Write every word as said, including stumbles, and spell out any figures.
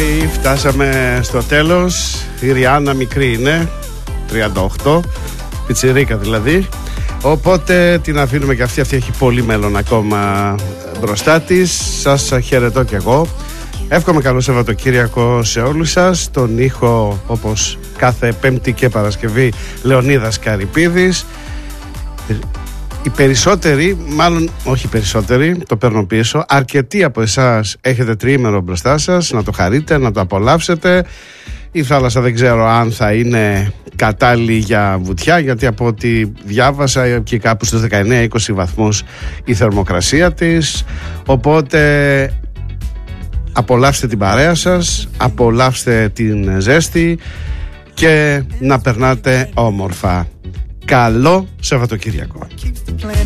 λέει, φτάσαμε στο τέλος. Η Ριάννα μικρή είναι, τριάντα οκτώ, πιτσιρίκα δηλαδή. Οπότε την αφήνουμε και αυτή, αυτή έχει πολύ μέλλον ακόμα μπροστά της. Σας χαιρετώ κι εγώ. Εύχομαι καλό Σαββατοκύριακο σε όλους σας. Τον ήχο, όπως κάθε Πέμπτη και Παρασκευή, Λεωνίδας Καρυπίδης. Οι περισσότεροι, μάλλον όχι οι περισσότεροι, το παίρνω πίσω, αρκετοί από εσάς έχετε τριήμερο μπροστά σας, να το χαρείτε, να το απολαύσετε. Η θάλασσα δεν ξέρω αν θα είναι κατάλληλη για βουτιά, γιατί από ό,τι διάβασα και κάπου στους δεκαεννέα είκοσι βαθμούς η θερμοκρασία της. Οπότε απολαύστε την παρέα σας, απολαύστε την ζέστη και να περνάτε όμορφα. Καλό Σαββατοκύριακο.